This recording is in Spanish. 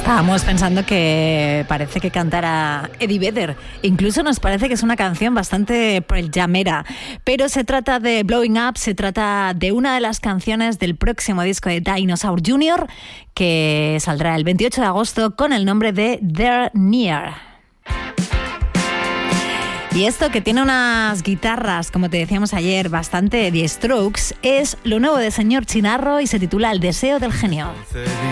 Estábamos pensando que parece que cantara Eddie Vedder. Incluso nos parece que es una canción bastante llamera. Pero se trata de Blowing Up, se trata de una de las canciones del próximo disco de Dinosaur Jr., que saldrá el 28 de agosto con el nombre de They're Near. Y esto, que tiene unas guitarras, como te decíamos ayer, bastante The Strokes, es lo nuevo de Señor Chinarro y se titula El deseo del genio.